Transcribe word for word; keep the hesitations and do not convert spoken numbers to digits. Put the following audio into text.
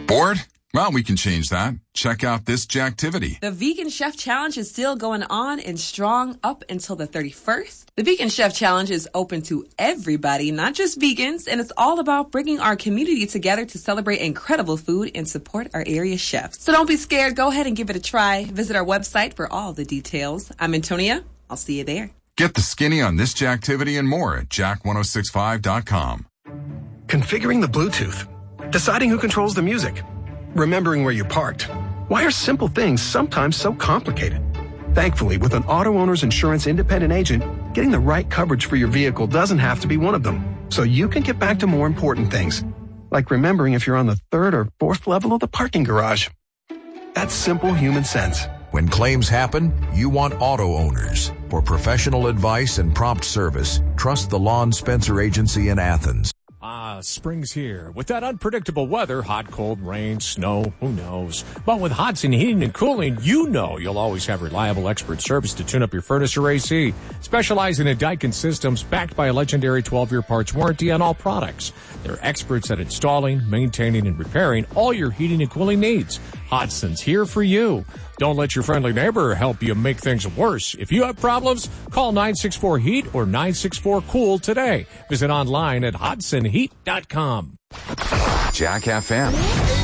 Bored? Well, we can change that. Check out this Jacktivity. The Vegan Chef Challenge is still going on and strong up until the thirty-first. The Vegan Chef Challenge is open to everybody, not just vegans, and it's all about bringing our community together to celebrate incredible food and support our area chefs. So don't be scared. Go ahead and give it a try. Visit our website for all the details. I'm Antonia. I'll see you there. Get the skinny on this Jacktivity and more at jack ten sixty-five dot com. Configuring the Bluetooth. Deciding who controls the music. Remembering where you parked. Why are simple things sometimes so complicated? Thankfully, with an auto owner's insurance independent agent, getting the right coverage for your vehicle doesn't have to be one of them. So you can get back to more important things, like remembering if you're on the third or fourth level of the parking garage. That's simple human sense. When claims happen, you want auto owners. For professional advice and prompt service, trust the Lawn Spencer Agency in Athens. Ah, spring's here. With that unpredictable weather, hot, cold, rain, snow, who knows? But with Hodson Heating and Cooling, you know you'll always have reliable expert service to tune up your furnace or A C. Specializing in Daikin systems backed by a legendary twelve-year parts warranty on all products. They're experts at installing, maintaining, and repairing all your heating and cooling needs. Hodson's here for you. Don't let your friendly neighbor help you make things worse. If you have problems, call nine six four heat or nine six four cool today. Visit online at hodson heat dot com. Jack F M.